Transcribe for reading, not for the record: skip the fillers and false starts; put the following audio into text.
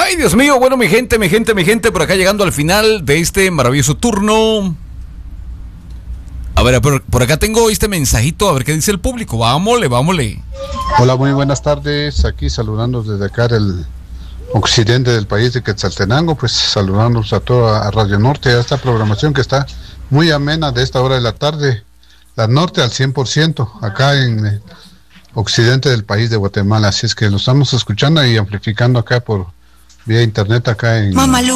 Ay, Dios mío, bueno, mi gente, por acá llegando al final de este maravilloso turno. A ver, por acá tengo este mensajito, a ver qué dice el público. Vámonos. Hola, muy buenas tardes. Aquí saludando desde acá del occidente del país de Quetzaltenango, pues saludándonos a toda Radio Norte, a esta programación que está muy amena de esta hora de la tarde. La Norte al 100%, acá en occidente del país de Guatemala. Así es que lo estamos escuchando y amplificando acá por vía internet acá en